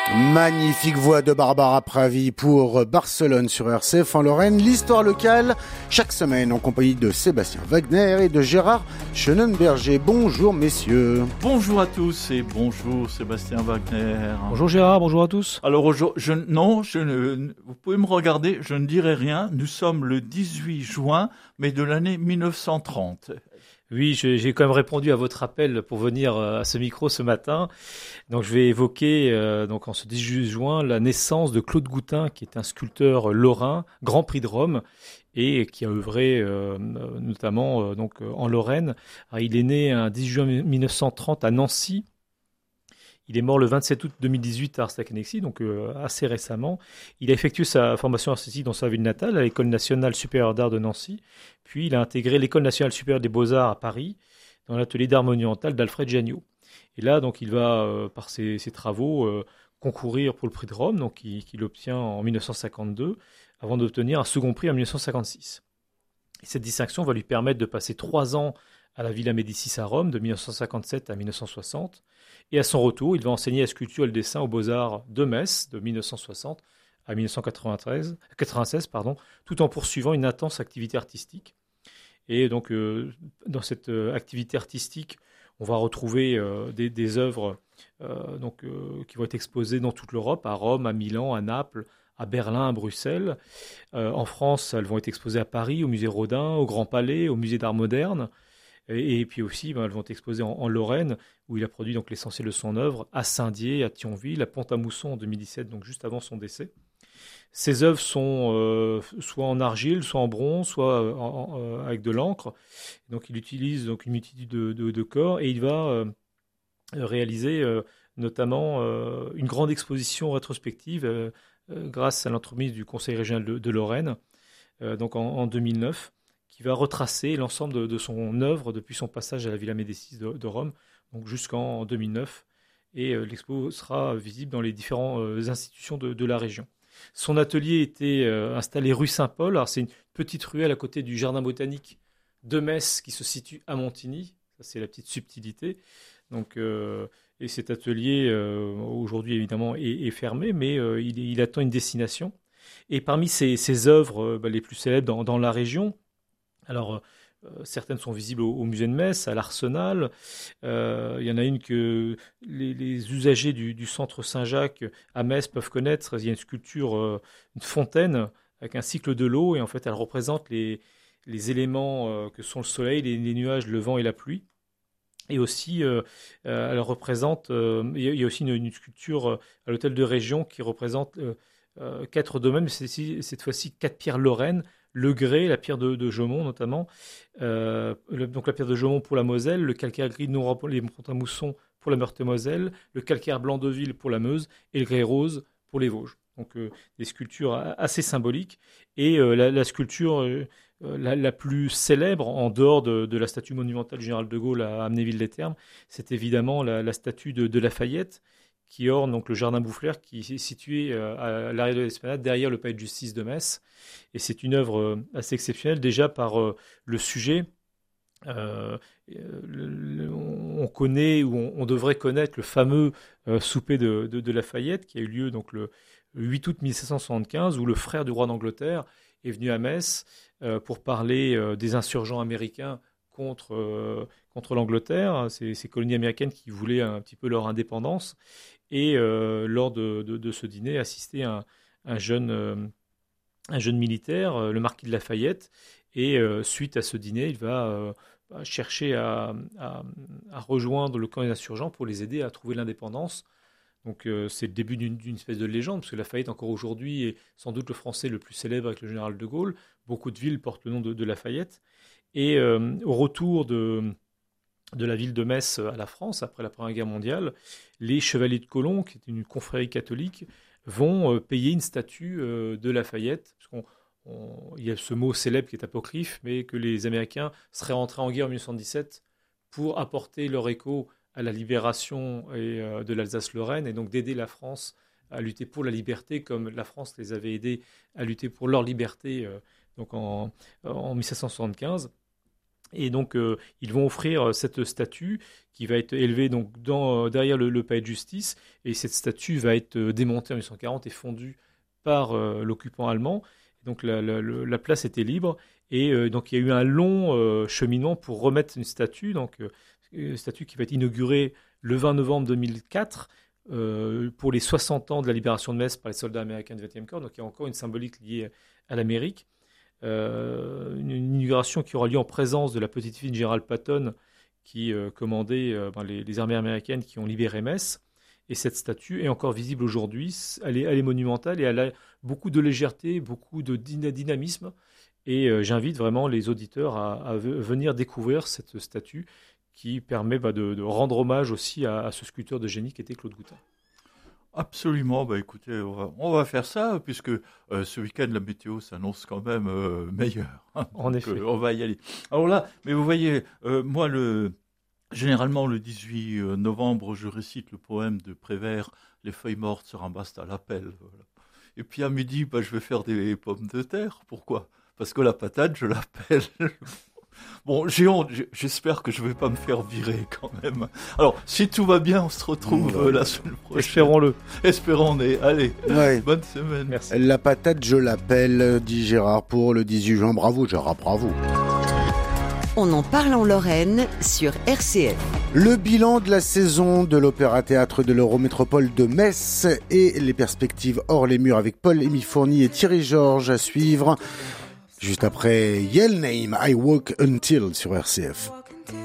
Magnifique voix de Barbara Pravi pour Barcelone sur RCF en Lorraine. L'histoire locale, chaque semaine en compagnie de Sébastien Wagner et de Gérard Chenenberger. Bonjour messieurs. Bonjour à tous et bonjour Sébastien Wagner. Bonjour Gérard, bonjour à tous. Alors vous pouvez me regarder, je ne dirai rien. Nous sommes le 18 juin, mais de l'année 1930. Oui, j'ai quand même répondu à votre appel pour venir à ce micro ce matin. Donc je vais évoquer donc en ce 18 juin la naissance de Claude Goutin, qui est un sculpteur lorrain, Grand Prix de Rome, et qui a œuvré notamment en Lorraine. Alors, il est né un 18 juin 1930 à Nancy. Il est mort le 27 août 2018 à Ars-la-Cannexie, donc assez récemment. Il a effectué sa formation artistique dans sa ville natale, à l'École nationale supérieure d'art de Nancy. Puis il a intégré l'École nationale supérieure des beaux-arts à Paris, dans l'atelier d'art monumental d'Alfred Janniot. Et là, donc, il va, par ses travaux, concourir pour le prix de Rome, donc qu'il obtient en 1952, avant d'obtenir un second prix en 1956. Et cette distinction va lui permettre de passer 3 ans à la Villa Médicis à Rome, de 1957 à 1960. Et à son retour, il va enseigner la sculpture et le dessin aux Beaux-Arts de Metz, de 1960 à 1996, tout en poursuivant une intense activité artistique. Et donc, dans cette activité artistique, on va retrouver des œuvres qui vont être exposées dans toute l'Europe, à Rome, à Milan, à Naples, à Berlin, à Bruxelles. En France, elles vont être exposées à Paris, au musée Rodin, au Grand Palais, au musée d'art moderne. Et puis aussi, elles vont être exposées en Lorraine, où il a produit donc l'essentiel de son œuvre, à Saint-Dié, à Thionville, à Pont-à-Mousson en 2017, donc juste avant son décès. Ces œuvres sont soit en argile, soit en bronze, soit avec de l'encre. Donc il utilise donc une multitude de corps, et il va réaliser notamment une grande exposition rétrospective grâce à l'entremise du Conseil régional de Lorraine, donc en 2009. Qui va retracer l'ensemble de son œuvre depuis son passage à la Villa Médicis de Rome, donc jusqu'en 2009. Et l'expo sera visible dans les différentes institutions de la région. Son atelier était installé rue Saint-Paul. Alors c'est une petite ruelle à côté du jardin botanique de Metz qui se situe à Montigny. Ça, c'est la petite subtilité. Donc, et cet atelier, aujourd'hui, évidemment, est fermé, mais il attend une destination. Et parmi ses œuvres les plus célèbres dans la région, alors, certaines sont visibles au musée de Metz, à l'Arsenal. Il y en a une que les usagers du centre Saint-Jacques à Metz peuvent connaître. Il y a une sculpture, une fontaine avec un cycle de l'eau, et en fait, elle représente les éléments que sont le soleil, les nuages, le vent et la pluie. Et aussi, elle représente. Il y a aussi une sculpture à l'hôtel de Région qui représente 4 domaines, mais cette fois-ci 4 pierres lorraines. Le grès, la pierre de Jaumont notamment, donc la pierre de Jaumont pour la Moselle, le calcaire gris de Pont-à-Mousson pour la Meurthe-et-Moselle, le calcaire blanc de Ville pour la Meuse et le grès rose pour les Vosges. Donc des sculptures assez symboliques. Et la sculpture la plus célèbre, en dehors de la statue monumentale du général de Gaulle à Amnéville-les-Thermes, c'est évidemment la statue de Lafayette, qui orne donc le jardin Boufflers, qui est situé à l'arrière de l'Esplanade, derrière le palais de justice de Metz. Et c'est une œuvre assez exceptionnelle, déjà par le sujet. On connaît, ou on devrait connaître, le fameux souper de Lafayette, qui a eu lieu donc le 8 août 1775, où le frère du roi d'Angleterre est venu à Metz pour parler des insurgents américains contre l'Angleterre, ces colonies américaines qui voulaient un petit peu leur indépendance. Et lors de ce dîner, assistait un jeune militaire, le marquis de Lafayette. Et suite à ce dîner, il va chercher à rejoindre le camp des insurgents pour les aider à trouver l'indépendance. Donc c'est le début d'une espèce de légende, parce que Lafayette, encore aujourd'hui, est sans doute le Français le plus célèbre avec le général de Gaulle. Beaucoup de villes portent le nom de Lafayette. Et au retour de la ville de Metz à la France, après la Première Guerre mondiale, les Chevaliers de Colomb, qui est une confrérie catholique, vont payer une statue de Lafayette, parce il y a ce mot célèbre qui est apocryphe, mais que les Américains seraient rentrés en guerre en 1917 pour apporter leur écho à la libération de l'Alsace-Lorraine, et donc d'aider la France à lutter pour la liberté, comme la France les avait aidés à lutter pour leur liberté donc en 1775. Et donc, ils vont offrir cette statue qui va être élevée donc derrière le palais de justice. Et cette statue va être démontée en 1940 et fondue par l'occupant allemand. Donc, la place était libre. Et donc, il y a eu un long cheminement pour remettre une statue. Donc, une statue qui va être inaugurée le 20 novembre 2004 pour les 60 ans de la libération de Metz par les soldats américains du XXe corps. Donc, il y a encore une symbolique liée à l'Amérique. Une inauguration qui aura lieu en présence de la petite fille de Gerald Patton qui commandait les armées américaines qui ont libéré Metz. Et cette statue est encore visible aujourd'hui. Elle est monumentale et elle a beaucoup de légèreté, beaucoup de dynamisme. Et j'invite vraiment les auditeurs à venir découvrir cette statue qui permet de rendre hommage aussi à ce sculpteur de génie qui était Claude Goutin. Absolument, écoutez, on va faire ça, puisque ce week-end, la météo s'annonce quand même meilleure. En effet. On va y aller. Alors là, mais vous voyez, moi, généralement, le 18 novembre, je récite le poème de Prévert, « Les feuilles mortes se ramassent à l'appel ». Voilà. Et puis à midi, je vais faire des pommes de terre. Pourquoi ? Parce que la patate, je l'appelle... Bon, j'ai honte, j'espère que je ne vais pas me faire virer quand même. Alors, si tout va bien, on se retrouve la semaine prochaine. Espérons-le. Espérons-le. Allez, bonne semaine. Merci. La patate, je l'appelle, dit Gérard pour le 18 juin. Bravo Gérard, bravo. On en parle en Lorraine sur RCF. Le bilan de la saison de l'Opéra-Théâtre de l'Eurométropole de Metz et les perspectives hors les murs avec Paul-Émile Fourny et Thierry Georges à suivre. Juste après Yell Name, I Walk Until sur RCF.